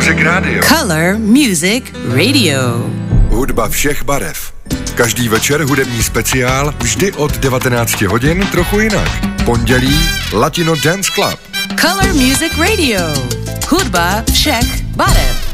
Music Radio. Color Music Radio. Hudba všech barev. Každý večer hudební speciál, vždy od 19 hodin trochu jinak. Pondělí Latino Dance Club. Color Music Radio. Hudba všech barev.